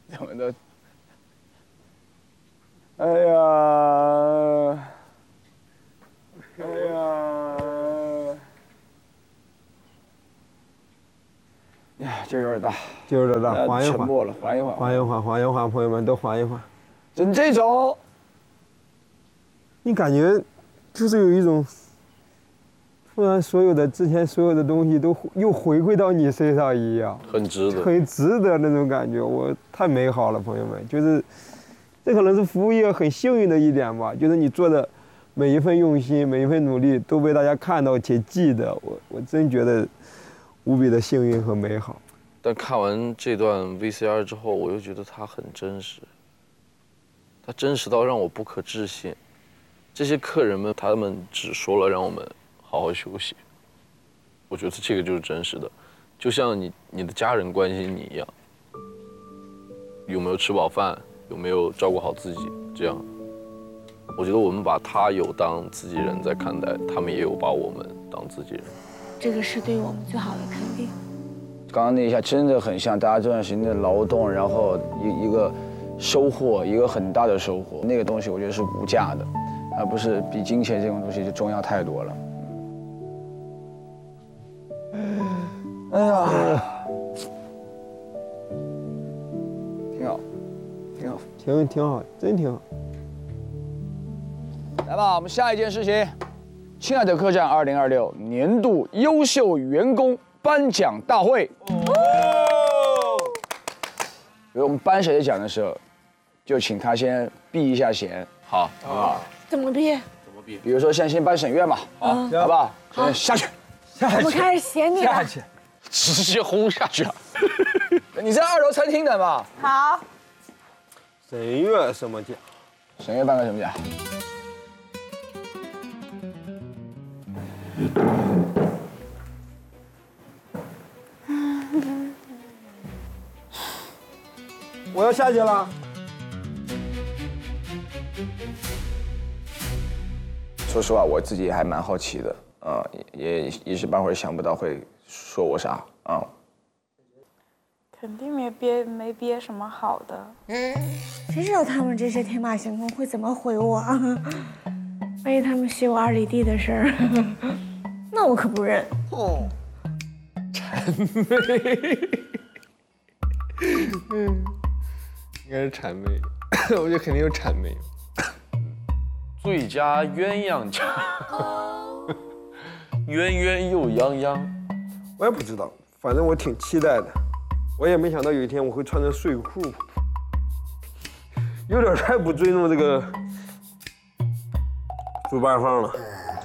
怎么都，哎呀，哎呀，呀，劲儿有点大， 劲儿有点大，缓一缓， 沉默了，缓一缓， 缓一缓，缓一缓，朋友们都缓一缓。 真这种， 你感觉就是有一种，突然之前所有的东西都又回归到你身上一样， 很值得， 很值得那种感觉，我太美好了，朋友们，就是这可能是服务业很幸运的一点吧，就是你做的每一份用心，每一份努力都被大家看到且记得，我真觉得无比的幸运和美好。 但看完这段 VCR 之后，我又觉得它很真实，它真实到让我不可置信。这些客人们，他们只说了让我们好好休息，我觉得这个就是真实的，就像你的家人关心你一样，有没有吃饱饭，有没有照顾好自己，这样，我觉得我们把他有当自己人在看待，他们也有把我们当自己人， 这个是对我们最好的肯定。 刚刚那一下真的很像大家这段时间的劳动，然后一个收获，一个很大的收获。那个东西我觉得是无价的，而不是比金钱这种东西就重要太多了。哎呀，挺好，挺好， 挺好，真挺好。 来吧，我们下一件事情，亲爱的客栈2026年度优秀员工颁奖大会。比如我们颁谁的奖的时候，就请他先避一下嫌， 好， 好不好？ 怎么比？ 比如说现在先颁沈月嘛，好不好？先下去， 我们开始嫌你了。 下去， 直接轰下去啊！ 你在2楼餐厅等吧。 好。 沈月什么奖？ 沈月颁个什么奖？ 我要下去了。 说实话，我自己还蛮好奇的，也一时半会儿想不到会说我啥啊。 肯定没憋什么好的。 谁知道他们这些天马行空会怎么回我啊？万一他们写我2里地的事儿，那我可不认。 哦，谄媚，应该是谄媚，我觉得肯定有谄媚。最佳鸳鸯奖，冤冤又泱泱。 我也不知道，反正我挺期待的。我也没想到有一天我会穿着睡裤，有点太不尊重这个主办方了。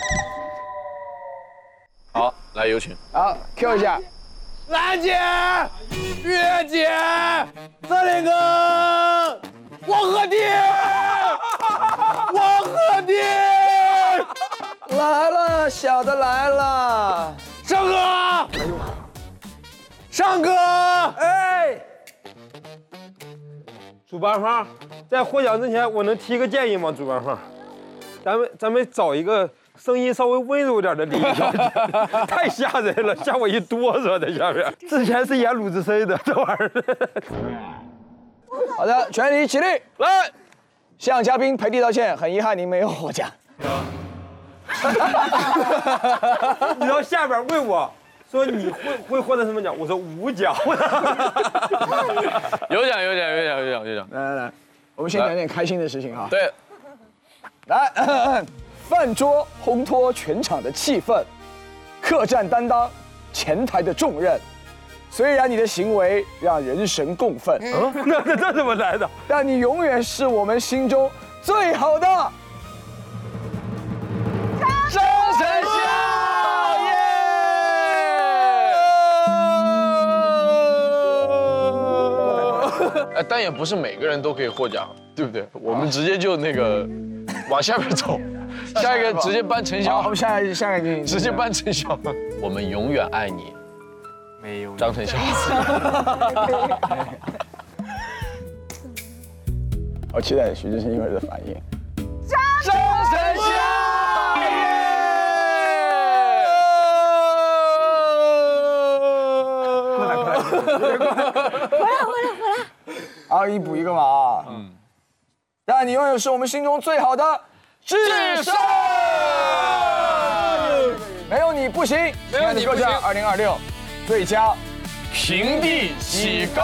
好，来有请。 好 ，Q 一下， 兰姐、月姐、泽林哥，我和你，我和你， 来了，小的来了， 尚哥，尚哥， 哎，主办方，在获奖之前，我能提个建议吗？主办方，咱们找一个声音稍微温柔点的李小姐，太吓人了，吓我一哆嗦在下面。之前是演鲁智深的这玩意儿。 好的，全体起立，来，向嘉宾赔礼道歉，很遗憾您没有获奖。 你到下边问我说你会获得什么奖？我说无奖。 有奖。 来，我们先讲点开心的事情哈。 对， 来，饭桌烘托全场的气氛，客栈担当前台的重任。虽然你的行为让人神共愤， 那怎么来的？ 但你永远是我们心中最好的张神孝哎，但也不是每个人都可以获奖，对不对？我们直接就那个往下面走，下一个直接颁陈好，我晓， 们下一个直接颁陈晓。我们永远爱你， 没有张陈晓。 好期待徐志胜一会儿的反应。 张神孝。 回来！ 好， 阿姨补一个嘛啊。但你拥有是我们心中最好的智商。没有你不行， 没有你不行。 2026最佳平地起高